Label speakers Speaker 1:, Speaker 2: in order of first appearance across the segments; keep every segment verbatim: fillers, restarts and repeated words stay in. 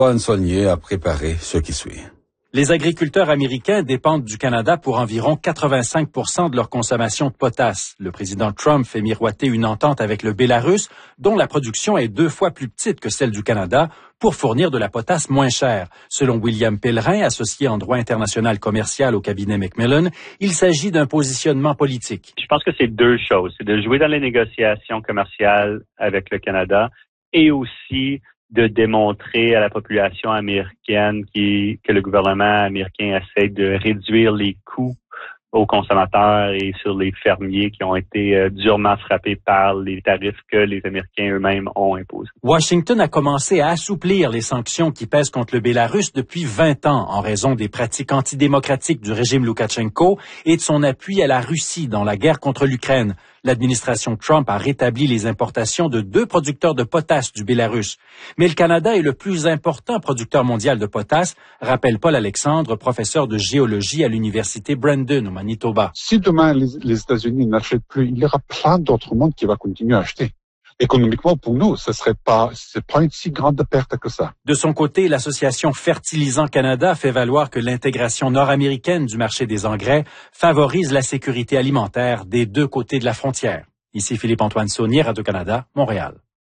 Speaker 1: Antoine Saunier a préparé ce qui suit.
Speaker 2: Les agriculteurs américains dépendent du Canada pour environ quatre-vingt-cinq pour cent de leur consommation de potasse. Le président Trump fait miroiter une entente avec le Bélarus, dont la production est deux fois plus petite que celle du Canada, pour fournir de la potasse moins chère. Selon William Pellerin, associé en droit international commercial au cabinet Macmillan, il s'agit d'un positionnement politique.
Speaker 3: Je pense que c'est deux choses. C'est de jouer dans les négociations commerciales avec le Canada et aussi de démontrer à la population américaine qui, que le gouvernement américain essaie de réduire les coûts aux consommateurs et sur les fermiers qui ont été euh, durement frappés par les tarifs que les Américains eux-mêmes ont imposés.
Speaker 2: Washington a commencé à assouplir les sanctions qui pèsent contre le Bélarus depuis vingt ans en raison des pratiques antidémocratiques du régime Loukachenko et de son appui à la Russie dans la guerre contre l'Ukraine. L'administration Trump a rétabli les importations de deux producteurs de potasse du Bélarus. Mais le Canada est le plus important producteur mondial de potasse, rappelle Paul Alexandre, professeur de géologie à l'université Brandon au Manitoba.
Speaker 4: Si demain les, les États-Unis n'achètent plus, il y aura plein d'autres mondes qui vont continuer à acheter. Économiquement, pour nous, ce serait pas, c'est pas une si grande perte que ça.
Speaker 2: De son côté, l'association Fertilisant Canada fait valoir que l'intégration nord-américaine du marché des engrais favorise la sécurité alimentaire des deux côtés de la frontière. Ici Philippe-Antoine Saunier, Radio-Canada, Montréal.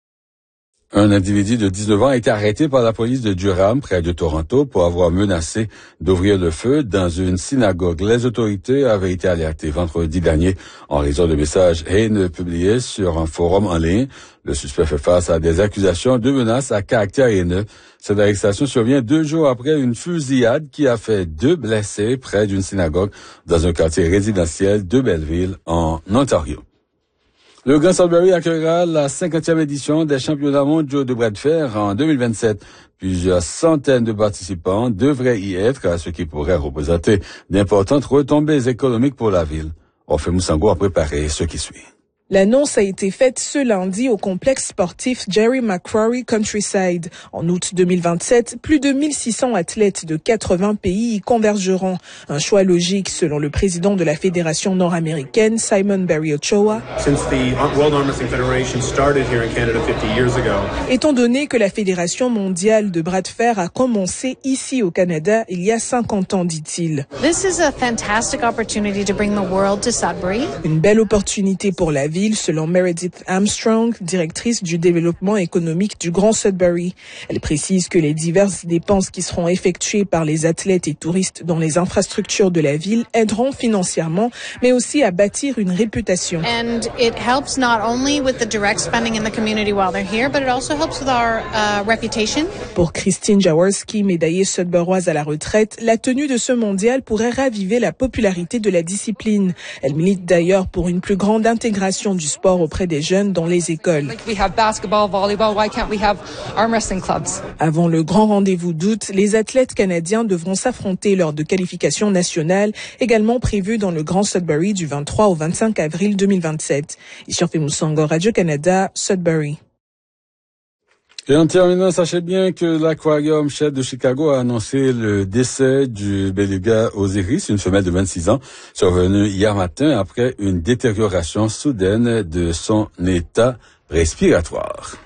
Speaker 1: Un individu de dix-neuf ans a été arrêté par la police de Durham, près de Toronto, pour avoir menacé d'ouvrir le feu dans une synagogue. Les autorités avaient été alertées vendredi dernier en raison de messages haineux publiés sur un forum en ligne. Le suspect fait face à des accusations de menaces à caractère haineux. Cette arrestation survient deux jours après une fusillade qui a fait deux blessés près d'une synagogue dans un quartier résidentiel de Belleville, en Ontario. Le Grand Sudbury accueillera la cinquantième édition des championnats mondiaux de bras de fer en deux mille vingt-sept. Plusieurs centaines de participants devraient y être, ce qui pourrait représenter d'importantes retombées économiques pour la ville. Orphée Moussango a préparé ce qui suit.
Speaker 5: L'annonce a été faite ce lundi au complexe sportif Jerry McCrory Countryside. En août deux mille vingt-sept, plus de mille six cents athlètes de quatre-vingts pays y convergeront. Un choix logique selon le président de la Fédération nord-américaine, Simon Barry-Ochoa. Étant donné que la Fédération mondiale de bras de fer a commencé ici au Canada il y a cinquante ans, dit-il.
Speaker 6: This is a fantastic opportunity to bring the world to Sudbury.
Speaker 5: Une belle opportunité pour la ville, selon Meredith Armstrong, directrice du développement économique du Grand Sudbury. Elle précise que les diverses dépenses qui seront effectuées par les athlètes et touristes dans les infrastructures de la ville aideront financièrement, mais aussi à bâtir une réputation.
Speaker 6: And it helps not only with the direct spending in the community while they're here, but it also helps with our uh, reputation.
Speaker 5: Pour Christine Jaworski, médaillée sudburoise à la retraite, la tenue de ce mondial pourrait raviver la popularité de la discipline. Elle milite d'ailleurs pour une plus grande intégration du sport auprès des jeunes dans les écoles.
Speaker 7: Like we have basketball, volleyball, why can't we have arm wrestling clubs?
Speaker 5: Avant le grand rendez-vous d'août, les athlètes canadiens devront s'affronter lors de qualifications nationales, également prévues dans le Grand Sudbury du vingt-trois au vingt-cinq avril deux mille vingt-sept. Ici Orphée Moussango, Radio-Canada, Sudbury.
Speaker 1: Et en terminant, sachez bien que l'Aquarium Shedd de Chicago a annoncé le décès du beluga Osiris, une femelle de vingt-six ans, survenue hier matin après une détérioration soudaine de son état respiratoire.